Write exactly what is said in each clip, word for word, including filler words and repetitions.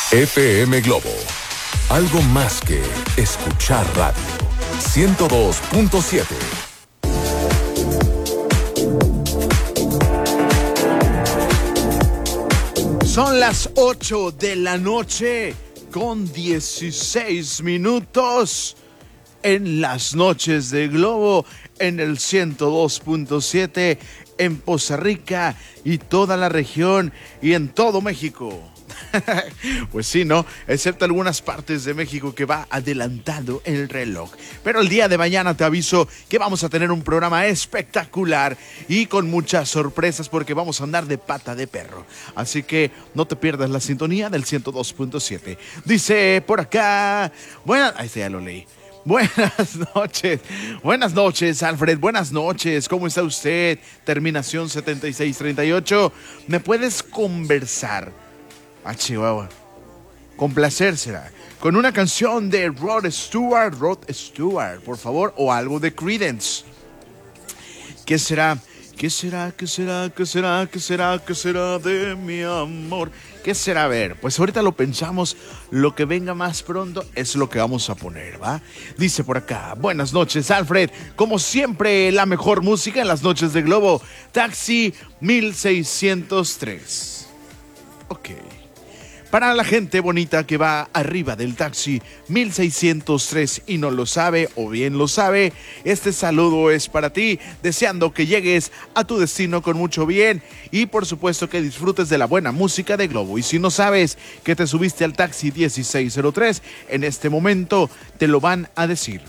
F M Globo. Algo más que escuchar radio. ciento dos punto siete. Son las ocho de la noche con dieciséis minutos en las noches de Globo en el ciento dos punto siete en Poza Rica y toda la región y en todo México. Pues sí, ¿no? Excepto algunas partes de México que va adelantado el reloj. Pero el día de mañana te aviso que vamos a tener un programa espectacular y con muchas sorpresas porque vamos a andar de pata de perro. Así que no te pierdas la sintonía del ciento dos punto siete. Dice por acá... Bueno, ahí está, ya lo leí. Buenas noches, buenas noches Alfred, buenas noches, ¿cómo está usted? Terminación setenta y seis treinta y ocho, ¿me puedes conversar? Ah, Chihuahua, con placer será, con una canción de Rod Stewart, Rod Stewart, por favor, o algo de Creedence. ¿Qué será? ¿Qué será? ¿Qué será? ¿Qué será? ¿Qué será? ¿Qué será de mi amor? ¿Qué será? A ver, pues ahorita lo pensamos, lo que venga más pronto es lo que vamos a poner, ¿va? Dice por acá, buenas noches Alfred, como siempre la mejor música en las noches de Globo, Taxi mil seiscientos tres. Ok. Para la gente bonita que va arriba del taxi mil seiscientos tres y no lo sabe o bien lo sabe, este saludo es para ti, deseando que llegues a tu destino con mucho bien y por supuesto que disfrutes de la buena música de Globo. Y si no sabes que te subiste al taxi dieciséis cero tres, en este momento te lo van a decir.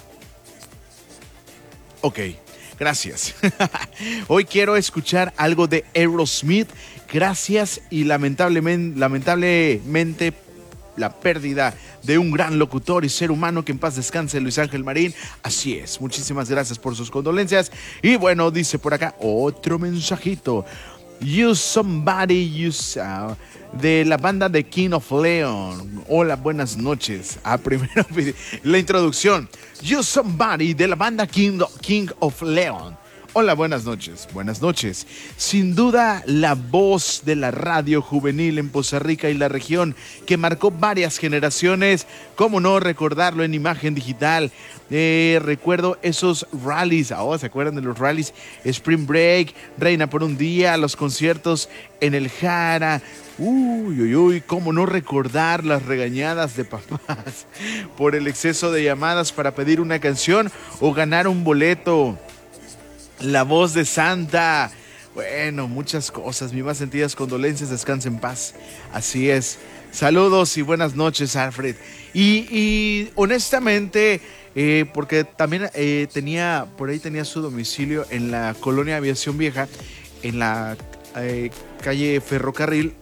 Ok, gracias. Hoy quiero escuchar algo de Aerosmith. Gracias y lamentablemente, lamentablemente la pérdida de un gran locutor y ser humano, que en paz descanse, Luis Ángel Marín. Así es, muchísimas gracias por sus condolencias. Y bueno, dice por acá otro mensajito. You Somebody, You Saw, de la banda de King of Leon. Hola, buenas noches. Ah, primero la introducción. You Somebody, de la banda King, King of Leon. Hola, buenas noches, buenas noches. Sin duda, la voz de la radio juvenil en Poza Rica y la región, que marcó varias generaciones. ¿Cómo no recordarlo en imagen digital? Eh, recuerdo esos rallies, oh, ¿se acuerdan de los rallies? Spring Break, Reina por un Día, los conciertos en el Jara. Uy, uy, uy, ¿cómo no recordar las regañadas de papás por el exceso de llamadas para pedir una canción o ganar un boleto? La voz de Santa. Bueno, muchas cosas. Mis más sentidas condolencias, descanse en paz. Así es. Saludos y buenas noches, Alfred. Y, y honestamente, eh, porque también eh, tenía, por ahí tenía su domicilio en la colonia Aviación Vieja, en la eh, calle Ferrocarril.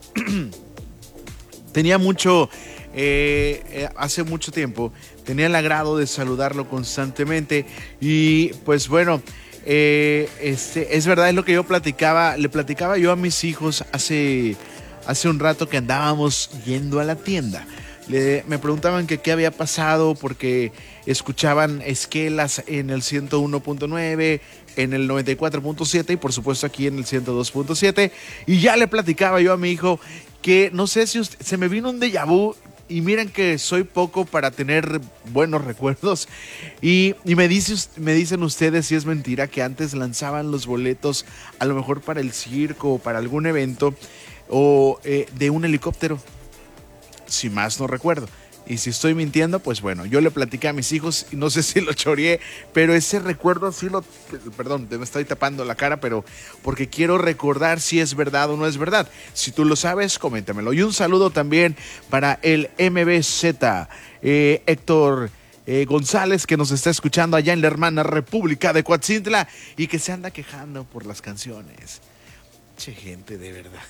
Tenía mucho, eh, eh, hace mucho tiempo, tenía el agrado de saludarlo constantemente. Y pues bueno, Eh, este, es verdad, es lo que yo platicaba, le platicaba yo a mis hijos hace, hace un rato que andábamos yendo a la tienda. Le, me preguntaban que qué había pasado porque escuchaban esquelas en el ciento uno punto nueve, en el noventa y cuatro punto siete y por supuesto aquí en el ciento dos punto siete. Y ya le platicaba yo a mi hijo que no sé si usted, se me vino un déjà vu. Y miren que soy poco para tener buenos recuerdos. Y, y me, dice, me dicen ustedes si es mentira que antes lanzaban los boletos a lo mejor para el circo o para algún evento o eh, de un helicóptero. Si más no recuerdo. Y si estoy mintiendo, pues bueno, yo le platiqué a mis hijos y no sé si lo choreé, pero ese recuerdo sí lo... Perdón, me estoy tapando la cara, pero porque quiero recordar si es verdad o no es verdad. Si tú lo sabes, coméntamelo. Y un saludo también para el M B Z, eh, Héctor eh, González, que nos está escuchando allá en la hermana República de Coatzintla y que se anda quejando por las canciones. Che gente, de verdad.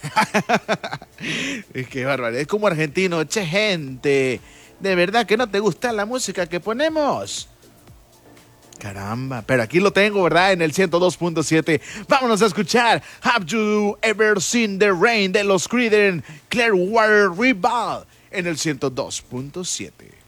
Qué barbaridad. Es como argentino, che gente. ¿De verdad que no te gusta la música que ponemos? Caramba, pero aquí lo tengo, ¿verdad? En el ciento dos punto siete. Vámonos a escuchar Have You Ever Seen the Rain de los Creedence Clearwater Revival en el ciento dos punto siete.